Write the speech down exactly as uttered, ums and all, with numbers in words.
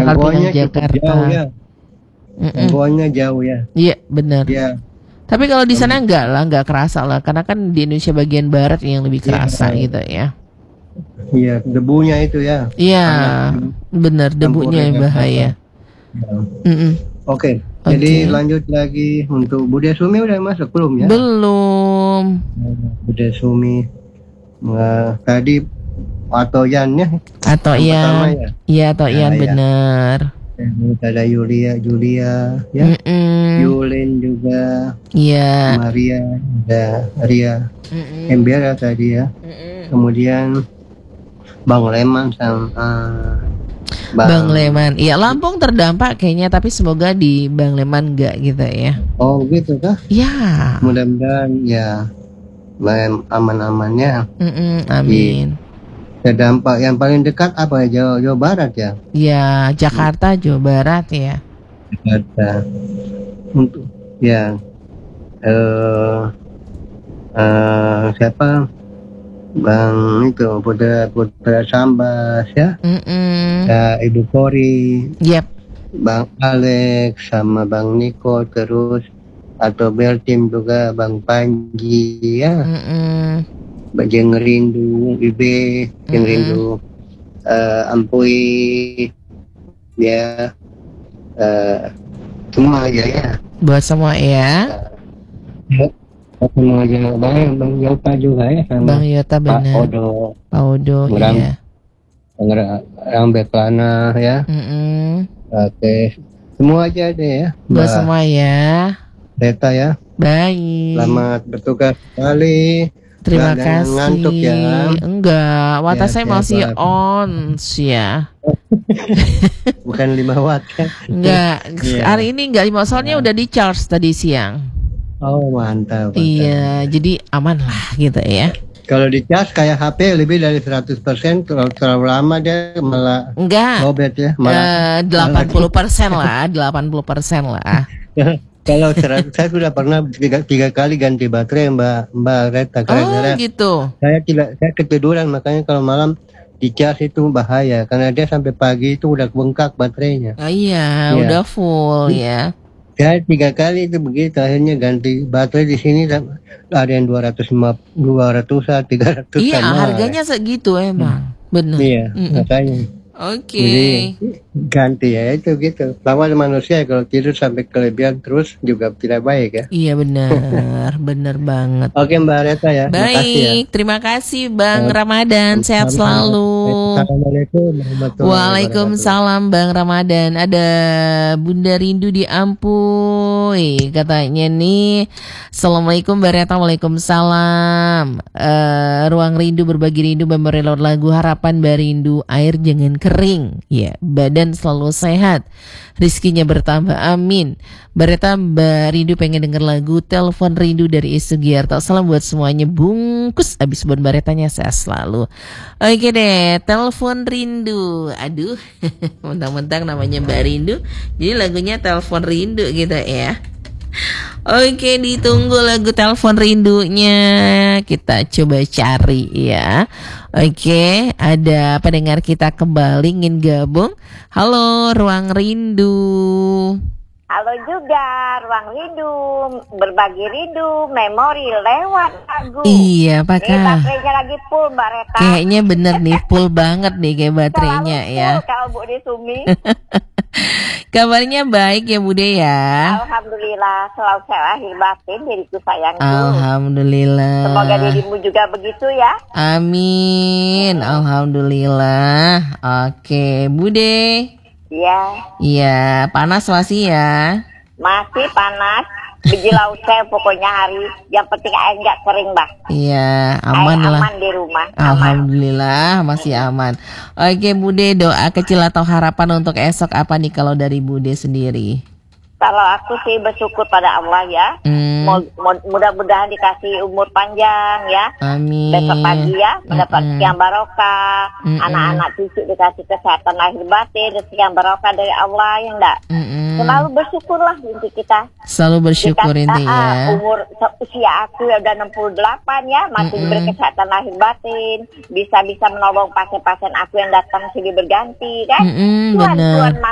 Pangkal Pinang, Jangkauannya cukup Jakarta. jauh ya. Mm-mm. Jangkauannya jauh ya. Iya benar. Ya. Tapi kalau di sana enggak lah, enggak kerasa lah, karena kan di Indonesia bagian barat yang lebih kerasa Iya. gitu ya. Iya, debunya itu ya. Iya, Panas. benar, debunya yang Campur dengan bahaya. Ya. Mm-mm. Oke, Oke. jadi lanjut lagi untuk Bude Sumi udah masuk belum ya? Belum. Bude Sumi. Nah, tadi atau Yan ya? Atau Yang pertama Ian. ya? Iya, atau Ya, Ian ya. benar. Terus ada Yulia, Julia, ya. Mm-mm. Yulin juga, Iya. Maria, ada Ria, Mm-mm. Embera tadi ya. Mm-mm. Kemudian Bang Leman sama uh, Bang Leman. Iya, Lampung terdampak kayaknya, tapi semoga di Bang Leman enggak gitu ya. Oh gitu kah? Ya. Mudah-mudahan ya Bang, aman-amannya. Mm-mm, amin. Terdampak yang paling dekat apa ya? Jawa, Jawa Barat ya? Ya, Jakarta, Jawa Barat ya. Jakarta. Untuk ya eh eh, siapa? Bang itu Putra Putra Sambas ya. Mm-mm. Ya, Ibu Kori, Yep. Bang Alex sama Bang Niko, terus atau Beltim juga Bang Panji ya. Mm-mm. Bajeng Rindu, Ibe, Jeng Mm-mm. Rindu, eh, Ampui, ya, eh, semua aja ya. Buat semua ya. Ya, semua aja. Bang, Bang Yota juga ya, sama Bang Yota Pak benar. Odo, Pak Odo Bram, iya. Bang Ra- Rambe Plana ya. Mm-mm. Oke, semua aja deh ya. Buat Mbak semua ya. Reta ya. Baik. Selamat bertugas kembali. Terima Nggak- jangan kasih. ngantuk ya. Enggak, watt Ya, saya sehat masih walafiat. on ya. Bukan lima watt kan? Enggak, Iya. hari ini enggak lima soalnya udah di charge tadi siang. Oh mantap, mantap. Iya, jadi aman lah gitu ya. Kalau di cas kayak H P lebih dari seratus persen, kalau terlalu lama dia malah Enggak. lowbat ya, malah Eh, delapan puluh persen lah, delapan puluh persen lah. kalau seratus saya sudah pernah tiga, tiga kali ganti baterai Mbak Mbak Reta Oh gara-gara gitu. saya tidak saya ketiduran, makanya kalau malam di cas itu bahaya karena dia sampai pagi itu udah bengkak baterainya. Oh iya, Iya. udah full ya. Saya tiga kali itu begitu, akhirnya ganti baterai di sini ada yang dua ratus lima puluh, dua ratusan, tiga ratusan. Iya, mahal. harganya segitu emang. Bener. Iya, Mm-mm. makanya. Oke. Jadi ganti ya itu gitu. Lawan manusia kalau tidur sampai kelebihan terus juga tidak baik ya. Iya benar, benar banget. Oke Mbak Reta ya. Baik, Makasih ya. terima kasih Bang Eh, Ramadan, sehat selalu. Assalamualaikum warahmatullahi wabarakatuh. Waalaikumsalam Bang Ramadan. Ada Bunda Rindu di Ampuy katanya nih. Assalamualaikum Mbak Reta, waalaikumsalam. Eh, ruang rindu berbagi rindu memberi lagu harapan Mbak Rindu, air jangan kering ya, badan selalu sehat, rizkinya bertambah, amin. Mbak Reta, Mbak Rindu pengen denger lagu Telepon Rindu dari Isugiarto. Salam buat semuanya, bungkus abis buat Mbak Retanya, sehat selalu. Oke deh, Telepon Rindu. Aduh, mentang-mentang namanya Mbak Rindu, jadi lagunya Telepon Rindu gitu ya. Oke, ditunggu lagu Telepon Rindunya. Kita coba cari ya. Oke, ada pendengar kita kembali ingin gabung. Halo, Ruang Rindu. Halo juga, Ruang Rindu, berbagi rindu, memori lewat lagu. Iya, Ini apakah? baterainya lagi full, Mbak Reta. Kayaknya bener nih, full banget nih kayak baterainya Selalu ya. full kalau Bu De Sumi. Kabarnya baik ya Bude ya. Alhamdulillah, selalu sehat lahir batin, diriku sayangku. Alhamdulillah. Semoga dirimu juga begitu ya. Amin. Alhamdulillah. Oke, Bude. Iya, Iya, panas masih ya. masih panas. Biji laut saya pokoknya hari. Yang penting air nggak kering, Mbak. Iya, aman air lah. aman di rumah. Aman. Alhamdulillah masih aman. Oke, Bude, doa kecil atau harapan untuk esok apa nih kalau dari Bude sendiri? Kalau aku sih bersyukur pada Allah ya. Hmm, Mu- mu- Mudah-mudahan dikasih umur panjang ya. amin. Besok pagi ya mendapat Mm-mm. rezeki yang barokah. Mm-mm. Anak-anak cucu dikasih kesehatan lahir batin, rezeki yang barokah dari Allah yang enggak. Mm-mm. Selalu bersyukurlah untuk kita. Selalu bersyukur Dikasih- intinya. ah, ah, umur se- usia aku ya udah enam puluh delapan ya, masih Mm-mm. diberi kesehatan lahir batin, bisa-bisa menolong pasien-pasien aku yang datang silih berganti kan. Mm-mm, Tuhan, benar. Tuhan